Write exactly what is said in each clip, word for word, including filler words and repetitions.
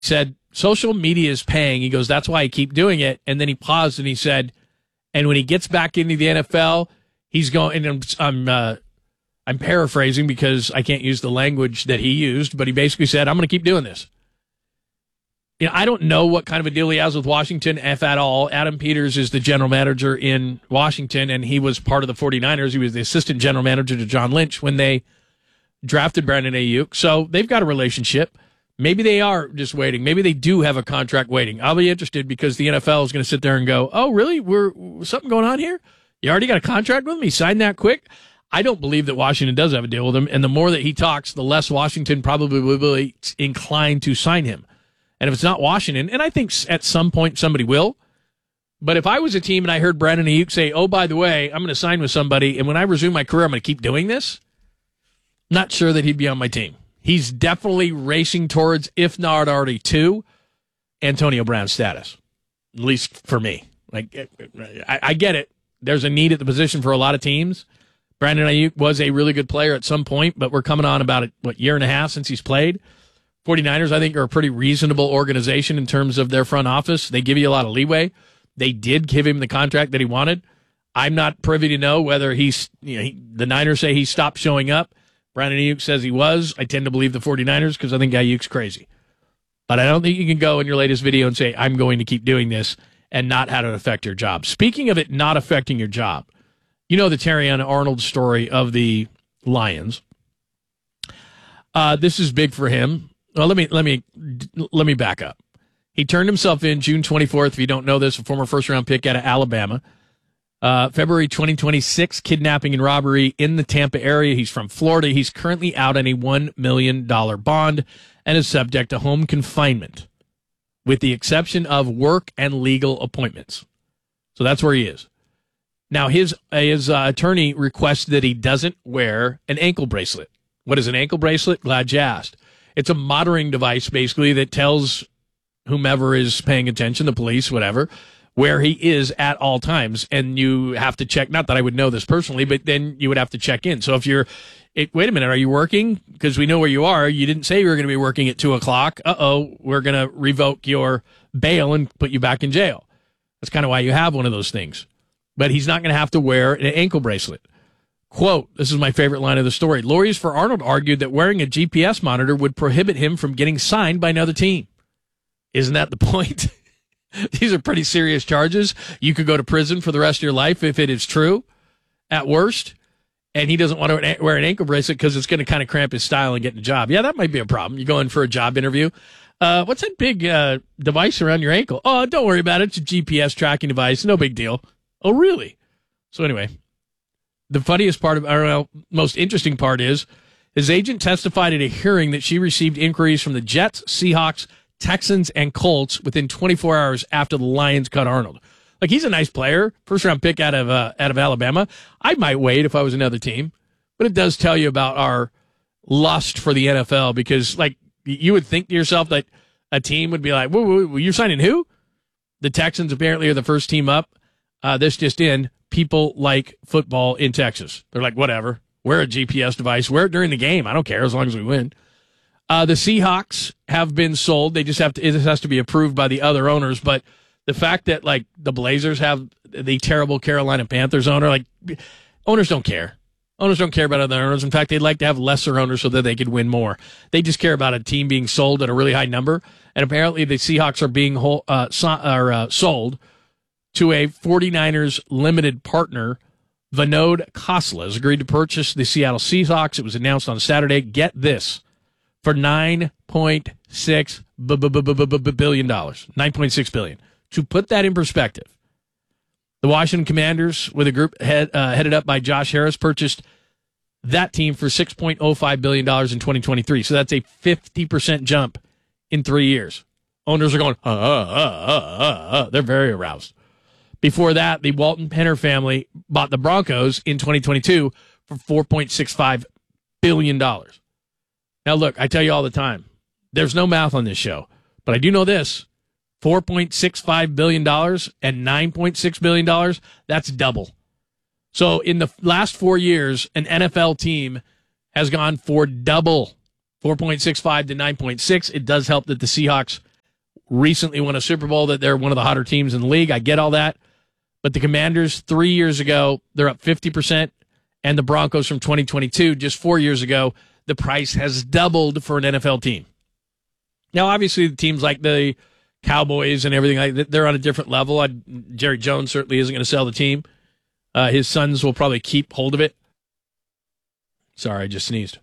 said, social media is paying. He goes, that's why I keep doing it. And then he paused and he said, and when he gets back into the N F L, he's going, and I'm, I'm, uh, I'm paraphrasing because I can't use the language that he used, but he basically said, I'm going to keep doing this. You know, I don't know what kind of a deal he has with Washington, if at all. Adam Peters is the general manager in Washington, and he was part of the 49ers. He was the assistant general manager to John Lynch when they drafted Brandon Ayuk. So they've got a relationship. Maybe they are just waiting. Maybe they do have a contract waiting. I'll be interested because the N F L is going to sit there and go, oh, really? We're something going on here? You already got a contract with him? He signed that quick? I don't believe that Washington does have a deal with him, and the more that he talks, the less Washington probably will be inclined to sign him. And if it's not Washington, and I think at some point somebody will, but if I was a team and I heard Brandon Ayuk say, oh, by the way, I'm going to sign with somebody, and when I resume my career, I'm going to keep doing this, not sure that he'd be on my team. He's definitely racing towards, if not already to, Antonio Brown status, at least for me. Like, I, I get it. There's a need at the position for a lot of teams. Brandon Ayuk was a really good player at some point, but we're coming on about, a what, year and a half since he's played. 49ers, I think, are a pretty reasonable organization in terms of their front office. They give you a lot of leeway. They did give him the contract that he wanted. I'm not privy to know whether he's, you know, he, the Niners say he stopped showing up. Brandon Ayuk says he was. I tend to believe the 49ers because I think Ayuk's crazy. But I don't think you can go in your latest video and say, I'm going to keep doing this and not have it affect your job. Speaking of it not affecting your job, you know the Terrion Arnold story of the Lions. Uh, this is big for him. Well, let me let me let me back up. He turned himself in June twenty-fourth. If you don't know this, a former first-round pick out of Alabama. Uh, February twenty twenty-six, kidnapping and robbery in the Tampa area. He's from Florida. He's currently out on a one million dollars bond and is subject to home confinement, with the exception of work and legal appointments. So that's where he is. Now, his, his uh, attorney requests that he doesn't wear an ankle bracelet. What is an ankle bracelet? Glad you asked. It's a monitoring device, basically, that tells whomever is paying attention, the police, whatever, where he is at all times. And you have to check, not that I would know this personally, but then you would have to check in. So if you're, it, wait a minute, are you working? Because we know where you are. You didn't say you were going to be working at two o'clock. Uh-oh, we're going to revoke your bail and put you back in jail. That's kind of why you have one of those things. But he's not going to have to wear an ankle bracelet. Quote, this is my favorite line of the story. Lawyers for Arnold argued that wearing a G P S monitor would prohibit him from getting signed by another team. Isn't that the point? These are pretty serious charges. You could go to prison for the rest of your life if it is true, at worst. And he doesn't want to wear an ankle bracelet because it's going to kind of cramp his style and get a job. Yeah, that might be a problem. You go in for a job interview. Uh, what's that big uh, device around your ankle? Oh, don't worry about it. It's a G P S tracking device. No big deal. Oh, really? So anyway, the funniest part of, or well, most interesting part is his agent testified at a hearing that she received inquiries from the Jets, Seahawks, Texans, and Colts within twenty-four hours after the Lions cut Arnold. Like, he's a nice player, first round pick out of uh, out of Alabama. I might wait if I was another team, but it does tell you about our lust for the N F L because, like, you would think to yourself that a team would be like, whoa, whoa, whoa, you're signing who? The Texans apparently are the first team up. Uh, this just in, people like football in Texas. They're like, whatever, wear a G P S device, wear it during the game. I don't care as long as we win. Uh, the Seahawks have been sold. They just have to, it has to be approved by the other owners. But the fact that, like, the Blazers have the terrible Carolina Panthers owner, like, owners don't care. Owners don't care about other owners. In fact, they'd like to have lesser owners so that they could win more. They just care about a team being sold at a really high number. And apparently the Seahawks are being whole, uh, so, are, uh, sold to a 49ers limited partner. Vinod Khosla has agreed to purchase the Seattle Seahawks. It was announced on Saturday. Get this, for nine point six billion dollars. nine point six billion dollars. To put that in perspective, the Washington Commanders, with a group head, uh, headed up by Josh Harris, purchased that team for six point oh five billion dollars in twenty twenty-three. So that's a fifty percent jump in three years. Owners are going, uh, uh, uh, uh, uh. They're very aroused. Before that, the Walton Penner family bought the Broncos in twenty twenty-two for four point six five billion dollars. Now, look, I tell you all the time, there's no math on this show, but I do know this. four point six five billion dollars and nine point six billion dollars, that's double. So in the last four years, an N F L team has gone for double, four point six five to nine point six. It does help that the Seahawks recently won a Super Bowl, that they're one of the hotter teams in the league. I get all that. But the Commanders, three years ago, they're up fifty percent. And the Broncos from twenty twenty-two, just four years ago, the price has doubled for an N F L team. Now, obviously, the teams like the Cowboys and everything, like that, they're on a different level. I, Jerry Jones certainly isn't going to sell the team. Uh, his sons will probably keep hold of it. Sorry, I just sneezed.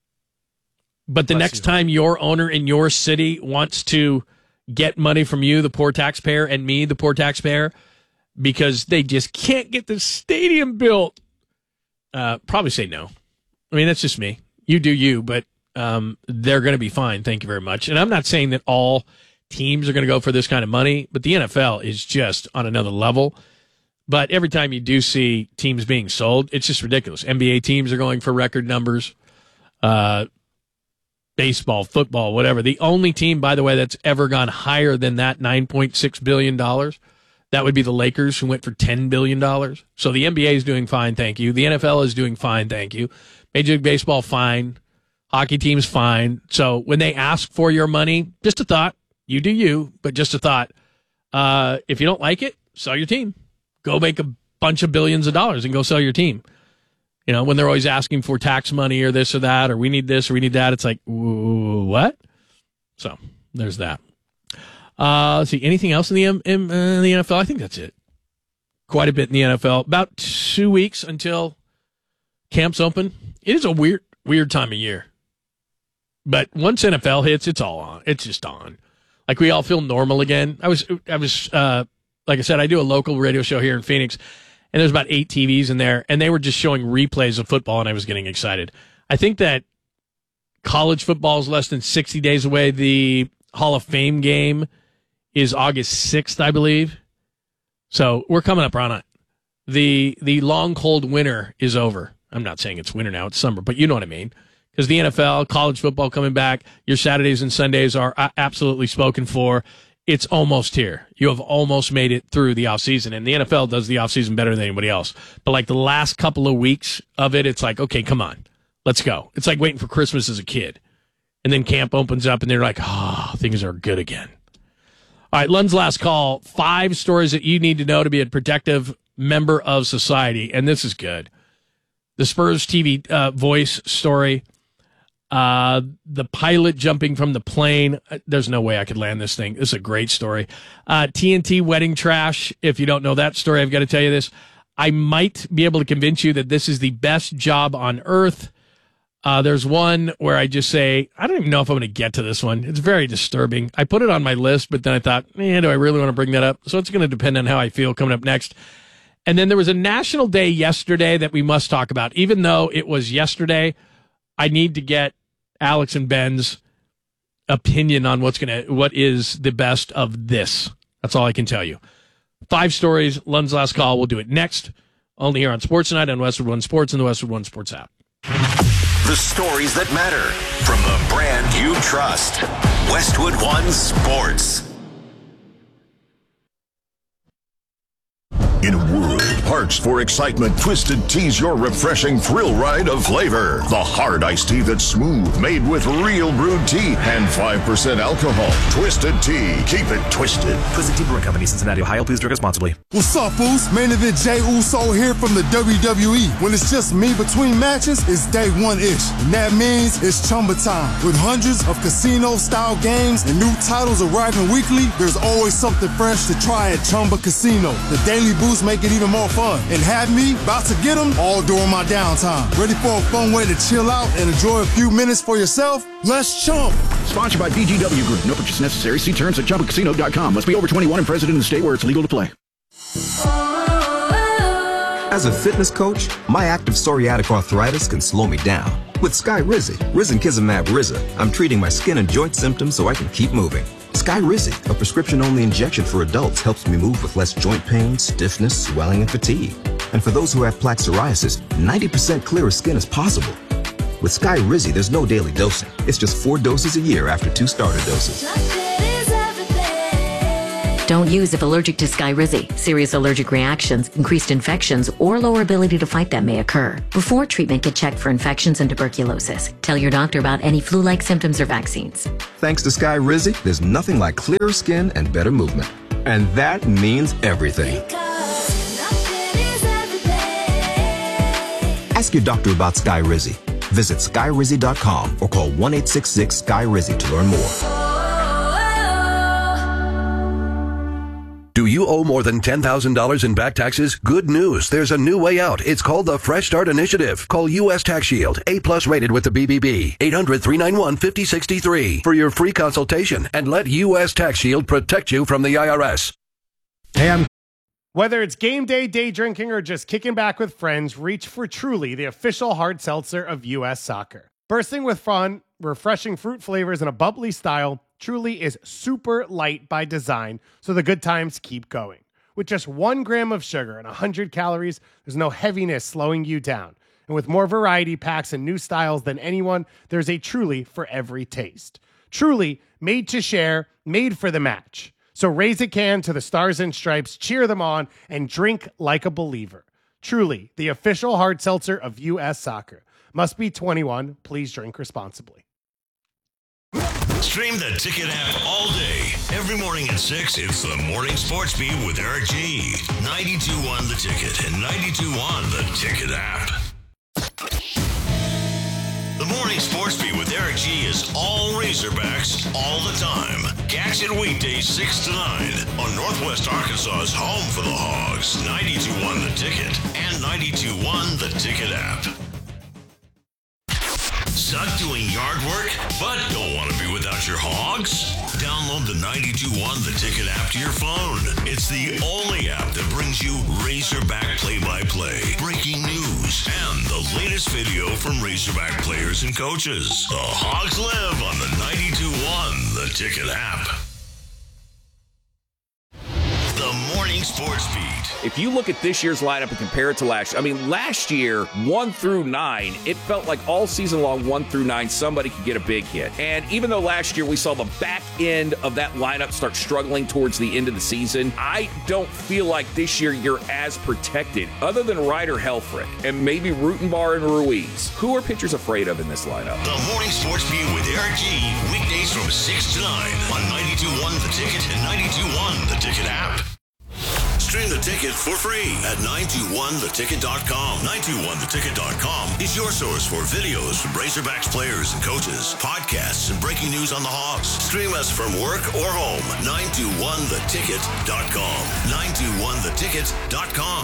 But the Bless next you. time your owner in your city wants to get money from you, the poor taxpayer, and me, the poor taxpayer, because they just can't get the stadium built, uh, probably say no. I mean, that's just me. You do you, but um, they're going to be fine. Thank you very much. And I'm not saying that all teams are going to go for this kind of money, but the N F L is just on another level. But every time you do see teams being sold, it's just ridiculous. N B A teams are going for record numbers. Uh, baseball, football, whatever. The only team, by the way, that's ever gone higher than that nine point six billion dollars, that would be the Lakers, who went for ten billion dollars. So the N B A is doing fine, thank you. The N F L is doing fine, thank you. Major League Baseball, fine. Hockey teams, fine. So when they ask for your money, just a thought. You do you, but just a thought. Uh, if you don't like it, sell your team. Go make a bunch of billions of dollars and go sell your team. You know, when they're always asking for tax money or this or that, or we need this or we need that, it's like, what? So there's that. Uh, let's see, anything else in the, in, in the N F L? I think that's it. Quite a bit in the N F L. About two weeks until camps open. It is a weird, weird time of year. But once N F L hits, it's all on. It's just on. Like, we all feel normal again. I was, I was, uh, like I said, I do a local radio show here in Phoenix, and there's about eight T Vs in there, and they were just showing replays of football, and I was getting excited. I think that college football is less than sixty days away. The Hall of Fame game is August sixth, I believe. So we're coming up on it. The, the long, cold winter is over. I'm not saying it's winter now, it's summer, but you know what I mean. Because the N F L, college football coming back, your Saturdays and Sundays are absolutely spoken for. It's almost here. You have almost made it through the offseason, and the N F L does the offseason better than anybody else. But like the last couple of weeks of it, it's like, okay, come on, let's go. It's like waiting for Christmas as a kid. And then camp opens up, and they're like, ah, oh, things are good again. All right, Lund's last call. Five stories that you need to know to be a protective member of society, and this is good. The Spurs T V uh, voice story. Uh, the pilot jumping from the plane. There's no way I could land this thing. This is a great story. Uh, T N T wedding trash. If you don't know that story, I've got to tell you this. I might be able to convince you that this is the best job on earth. Uh, there's one where I just say, I don't even know if I'm going to get to this one. It's very disturbing. I put it on my list, but then I thought, man, do I really want to bring that up? So it's going to depend on how I feel coming up next. And then there was a national day yesterday that we must talk about. Even though it was yesterday, I need to get Alex and Ben's opinion on what's gonna what is the best of this. That's all I can tell you. Five stories. Lund's last call. We'll do it next. Only here on Sports Night on Westwood One Sports and the Westwood One Sports app. The stories that matter from the brand you trust. Westwood One Sports. In a world parched for excitement, Twisted Tea's your refreshing thrill ride of flavor. The hard iced tea that's smooth, made with real brewed tea and five percent alcohol. Twisted Tea. Keep it twisted. Twisted Tea Brewing Company, Cincinnati, Ohio. Please drink responsibly. What's up, fools? Main event Jey Uso here from the W W E. When it's just me between matches, it's day one-ish. And that means it's Chumba time. With hundreds of casino-style games and new titles arriving weekly, there's always something fresh to try at Chumba Casino. The daily boosts make it even more fun. And have me about to get them all during my downtime. Ready for a fun way to chill out and enjoy a few minutes for yourself? Let's chump. Sponsored by B G W Group. No purchase necessary. See terms at chumba casino dot com. Must be over twenty-one and present in the state where it's legal to play. As a fitness coach, my active psoriatic arthritis can slow me down. With Skyrizi, Risankizumab Riza, I'm treating my skin and joint symptoms so I can keep moving. Skyrizi, a prescription-only injection for adults, helps me move with less joint pain, stiffness, swelling, and fatigue. And for those who have plaque psoriasis, ninety percent clearer skin is possible. With Skyrizi, there's no daily dosing. It's just four doses a year after two starter doses. Don't Don't use if allergic to Skyrizi. Serious allergic reactions, increased infections, or lower ability to fight them may occur. Before treatment, get checked for infections and tuberculosis. Tell your doctor about any flu-like symptoms or vaccines. Thanks to Skyrizi, there's nothing like clearer skin and better movement. And that means everything. Ask your doctor about Skyrizi. Visit Skyrizi dot com or call one eight six six Sky Rizzy to learn more. Do you owe more than ten thousand dollars in back taxes? Good news. There's a new way out. It's called the Fresh Start Initiative. Call U S Tax Shield, A plus rated with the B B B. eight hundred, three nine one, five oh six three for your free consultation and let U S Tax Shield protect you from the I R S. Hey, I'm Whether it's game day, day drinking, or just kicking back with friends, reach for Truly, the official hard seltzer of U S Soccer. Bursting with fun, refreshing fruit flavors, and a bubbly style, Truly is super light by design, so the good times keep going. With just one gram of sugar and one hundred calories, there's no heaviness slowing you down. And with more variety packs and new styles than anyone, there's a Truly for every taste. Truly, made to share, made for the match. So raise a can to the Stars and Stripes, cheer them on, and drink like a believer. Truly, the official hard seltzer of U S Soccer. Must be twenty-one. Please drink responsibly. Stream the Ticket app all day. Every morning at six, it's the Morning Sports Beat with Eric G. ninety-two point one The Ticket and ninety-two point one The Ticket app. The Morning Sports Beat with Eric G is all Razorbacks all the time. Catch it weekdays six to nine on Northwest Arkansas's home for the Hogs. ninety-two point one The Ticket and ninety-two point one The Ticket app. Suck doing yard work, but don't want to be without your Hogs? Download the ninety-two point one The Ticket app to your phone. It's the only app that brings you Razorback play-by-play, breaking news, and the latest video from Razorback players and coaches. The Hogs live on the ninety-two point one The Ticket app. The Morning Sports Beat. If you look at this year's lineup and compare it to last year, I mean, last year, one through nine, it felt like all season long, one through nine, somebody could get a big hit. And even though last year we saw the back end of that lineup start struggling towards the end of the season, I don't feel like this year you're as protected, other than Ryder Helfrich and maybe Rutenbar and Ruiz. Who are pitchers afraid of in this lineup? The Morning Sports Beat with Eric G. Weekdays from six to nine on ninety-two point one The Ticket and ninety-two point one The Ticket app. Stream the Ticket for free at nine two one the ticket dot com. nine two one the ticket dot com is your source for videos from Razorbacks players and coaches, podcasts, and breaking news on the Hogs. Stream us from work or home. nine two one the ticket dot com. nine two one the ticket dot com.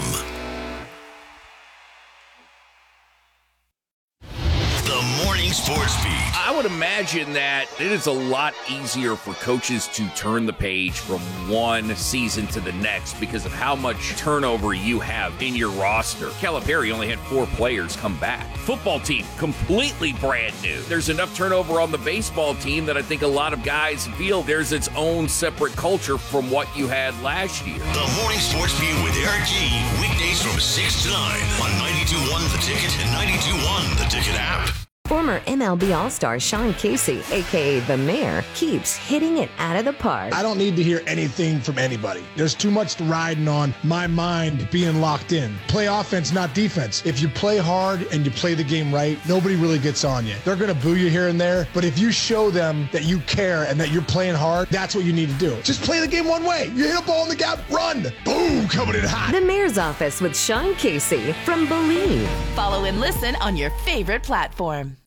The Morning Sports Beat. I would imagine that it is a lot easier for coaches to turn the page from one season to the next because of how much turnover you have in your roster. Calipari only had four players come back. Football team, completely brand new. There's enough turnover on the baseball team that I think a lot of guys feel there's its own separate culture from what you had last year. The Morning Sports Beat with Eric G. Weekdays from six to nine on ninety-two point one The Ticket and ninety-two point one The Ticket app. Former M L B All-Star Sean Casey, a k a. The Mayor, keeps hitting it out of the park. I don't need to hear anything from anybody. There's too much riding on my mind being locked in. Play offense, not defense. If you play hard and you play the game right, nobody really gets on you. They're going to boo you here and there, but if you show them that you care and that you're playing hard, that's what you need to do. Just play the game one way. You hit a ball in the gap, run. Boom, coming in hot. The Mayor's Office with Sean Casey from Believe. Follow and listen on your favorite platform.